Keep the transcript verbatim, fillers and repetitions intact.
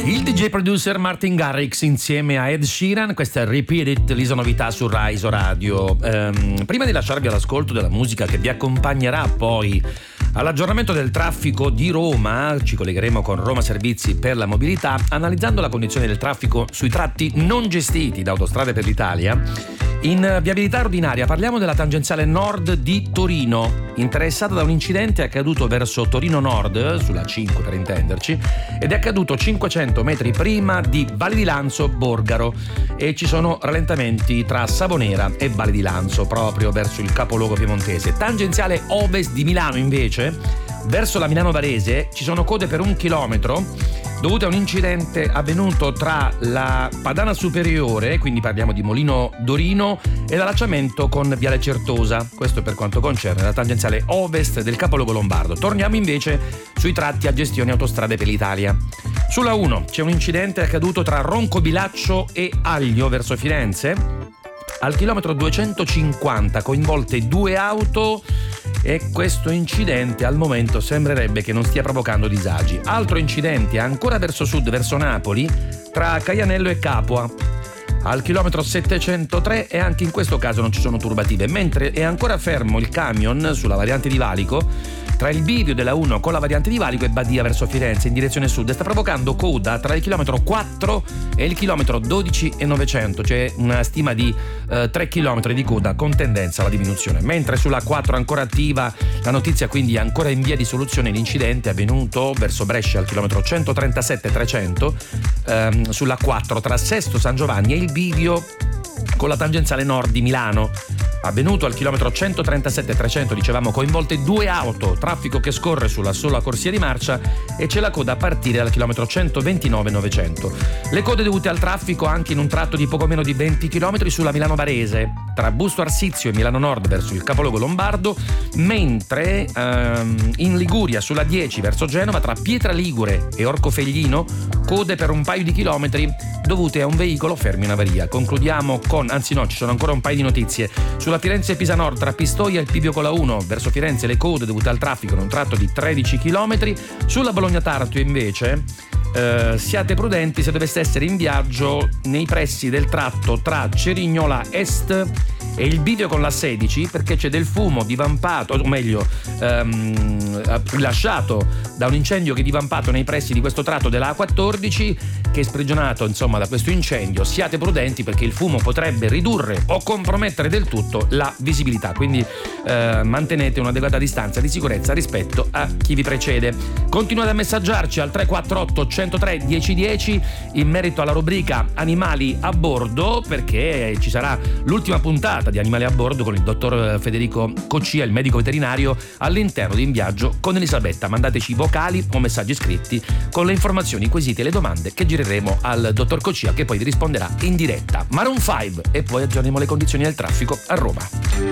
Il D J producer Martin Garrix insieme a Ed Sheeran, questa è Repeat It, l'Iso Novità su Rai Radio. Ehm, prima di lasciarvi all'ascolto della musica che vi accompagnerà poi all'aggiornamento del traffico di Roma, ci collegheremo con Roma Servizi per la Mobilità, analizzando la condizione del traffico sui tratti non gestiti da Autostrade per l'Italia. In viabilità ordinaria parliamo della tangenziale nord di Torino, interessata da un incidente accaduto verso Torino Nord, sulla cinque per intenderci, ed è accaduto cinquecento metri prima di Valle di Lanzo Borgaro, e ci sono rallentamenti tra Savonera e Valle di Lanzo proprio verso il capoluogo piemontese. Tangenziale ovest di Milano invece, verso la Milano Varese, ci sono code per un chilometro dovute a un incidente avvenuto tra la Padana Superiore, quindi parliamo di Molino Dorino, e l'allacciamento con Viale Certosa. Questo per quanto concerne la tangenziale ovest del capoluogo lombardo. Torniamo invece sui tratti a gestione Autostrade per l'Italia. Sulla uno c'è un incidente accaduto tra Roncobilaccio e Aglio verso Firenze, al chilometro duecentocinquanta, coinvolte due auto, e questo incidente al momento sembrerebbe che non stia provocando disagi. Altro incidente ancora verso sud, verso Napoli, tra Caianello e Capua, al chilometro settecentotre, e anche in questo caso non ci sono turbative, mentre è ancora fermo il camion sulla variante di Valico tra il bivio della uno con la variante di Valico e Badia verso Firenze in direzione sud, e sta provocando coda tra il chilometro quattro e il chilometro dodici e novecento, c'è una stima di eh, tre chilometri di coda con tendenza alla diminuzione. Mentre sulla quattro ancora attiva la notizia, quindi ancora in via di soluzione l'incidente avvenuto verso Brescia al chilometro centotrentasette trecento, ehm, sulla quattro tra Sesto San Giovanni e il bivio con la tangenziale nord di Milano, avvenuto al chilometro centotrentasette trecento, dicevamo, coinvolte due auto, traffico che scorre sulla sola corsia di marcia, e c'è la coda a partire dal chilometro centoventinove novecento. Le code dovute al traffico anche in un tratto di poco meno di venti chilometri sulla Milano Varese, tra Busto Arsizio e Milano Nord verso il capoluogo lombardo, mentre ehm, in Liguria sulla dieci verso Genova, tra Pietra Ligure e Orcofelglino, code per un paio di chilometri dovute a un veicolo fermo in avaria. Concludiamo con, anzi no, ci sono ancora un paio di notizie. Sulla Firenze-Pisa Nord, tra Pistoia e il Pibio Cola uno verso Firenze, le code dovute al traffico in un tratto di tredici chilometri. Sulla Bologna-Taranto invece eh, siate prudenti se doveste essere in viaggio nei pressi del tratto tra Cerignola Est e il bivio con la sedici, perché c'è del fumo divampato, o meglio ehm, rilasciato da un incendio che è divampato nei pressi di questo tratto della A quattordici, che è sprigionato insomma da questo incendio. Siate prudenti perché il fumo potrebbe ridurre o compromettere del tutto la visibilità, quindi eh, mantenete un'adeguata distanza di sicurezza rispetto a chi vi precede. Continuate a messaggiarci al tre quattro otto centotré dieci dieci in merito alla rubrica Animali a bordo, perché ci sarà l'ultima puntata di Animali a bordo con il dottor Federico Coccia, il medico veterinario, all'interno di In Viaggio con Elisabetta. Mandateci vocali o messaggi scritti con le informazioni, i quesiti e le domande che gireremo al dottor Coccia, che poi vi risponderà in diretta. Maroon cinque, e poi aggiorniamo le condizioni del traffico a Roma.